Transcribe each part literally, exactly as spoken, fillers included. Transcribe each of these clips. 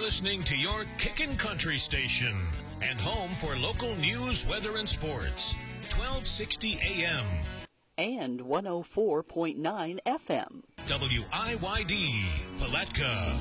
listening to your Kickin' Country station and home for local news, weather, and sports. twelve sixty A M. And one oh four point nine F M. W I Y D, Palatka.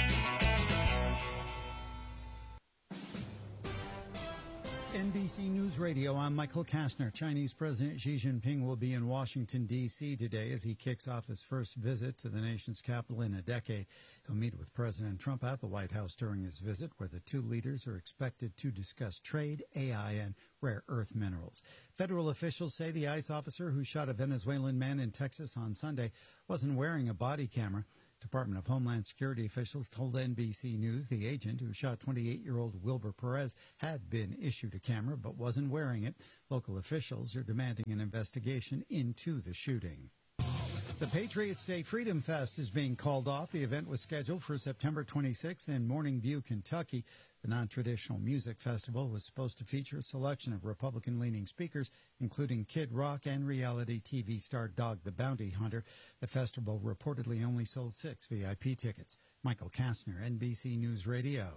N B C News Radio, I'm Michael Kastner. Chinese President Xi Jinping will be in Washington, D C today as he kicks off his first visit to the nation's capital in a decade. He'll meet with President Trump at the White House during his visit, where the two leaders are expected to discuss trade, A I, and rare earth minerals. Federal officials say the ICE officer who shot a Venezuelan man in Texas on Sunday wasn't wearing a body camera. Department of Homeland Security officials told N B C News the agent who shot twenty-eight-year-old Wilber Perez had been issued a camera but wasn't wearing it. Local officials are demanding an investigation into the shooting. The Patriots Day Freedom Fest is being called off. The event was scheduled for September twenty-sixth in Morning View, Kentucky. The non-traditional music festival was supposed to feature a selection of Republican-leaning speakers, including Kid Rock and reality T V star Dog the Bounty Hunter. The festival reportedly only sold six V I P tickets. Michael Kastner, N B C News Radio.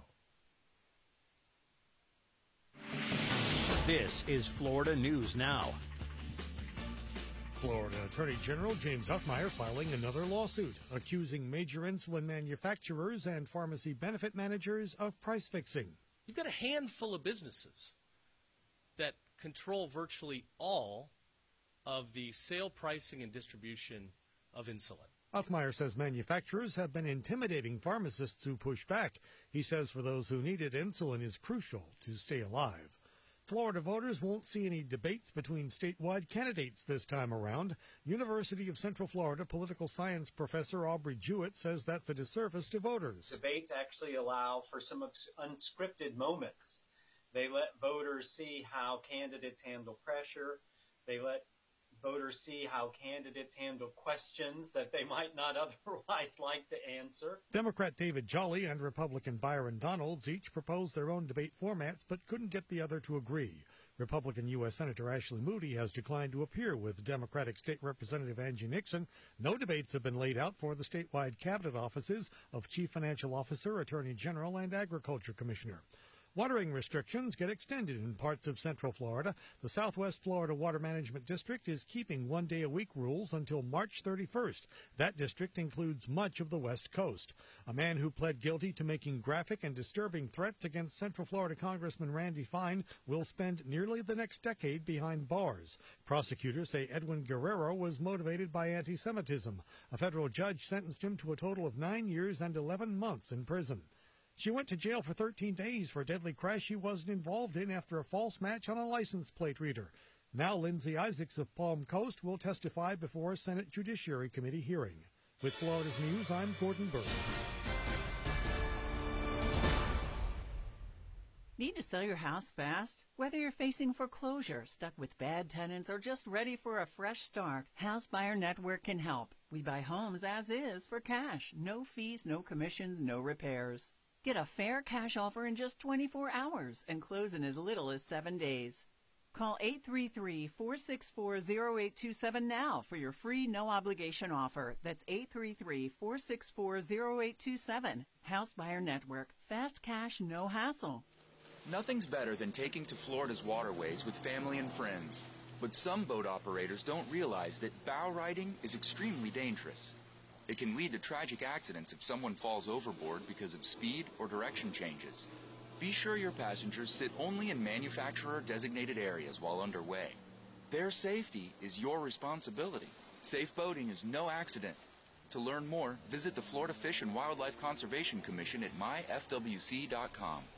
This is Florida News Now. Florida Attorney General James Othmeyer filing another lawsuit accusing major insulin manufacturers and pharmacy benefit managers of price fixing. You've got a handful of businesses that control virtually all of the sale, pricing, and distribution of insulin. Othmeyer says manufacturers have been intimidating pharmacists who push back. He says for those who need it, insulin is crucial to stay alive. Florida voters won't see any debates between statewide candidates this time around. University of Central Florida political science professor Aubrey Jewett says that's a disservice to voters. Debates actually allow for some unscripted moments. They let voters see how candidates handle pressure. They let voters see how candidates handle questions that they might not otherwise like to answer. Democrat David Jolly and Republican Byron Donalds each proposed their own debate formats but couldn't get the other to agree. Republican U S Senator Ashley Moody has declined to appear with Democratic State Representative Angie Nixon. No debates have been laid out for the statewide cabinet offices of Chief Financial Officer, Attorney General, and Agriculture Commissioner. Watering restrictions get extended in parts of Central Florida. The Southwest Florida Water Management District is keeping one-day-a-week rules until March thirty-first. That district includes much of the West Coast. A man who pled guilty to making graphic and disturbing threats against Central Florida Congressman Randy Fine will spend nearly the next decade behind bars. Prosecutors say Edwin Guerrero was motivated by anti-Semitism. A federal judge sentenced him to a total of nine years and eleven months in prison. She went to jail for thirteen days for a deadly crash she wasn't involved in after a false match on a license plate reader. Now Lindsay Isaacs of Palm Coast will testify before a Senate Judiciary Committee hearing. With Florida's News, I'm Gordon Burke. Need to sell your house fast? Whether you're facing foreclosure, stuck with bad tenants, or just ready for a fresh start, House Buyer Network can help. We buy homes as is for cash. No fees, no commissions, no repairs. Get a fair cash offer in just twenty-four hours and close in as little as seven days. Call eight three three, four six four, zero eight two seven now for your free no-obligation offer. That's eight three three, four six four, zero eight two seven. House Buyer Network. Fast cash, no hassle. Nothing's better than taking to Florida's waterways with family and friends. But some boat operators don't realize that bow riding is extremely dangerous. It can lead to tragic accidents if someone falls overboard because of speed or direction changes. Be sure your passengers sit only in manufacturer-designated areas while underway. Their safety is your responsibility. Safe boating is no accident. To learn more, visit the Florida Fish and Wildlife Conservation Commission at my f w c dot com.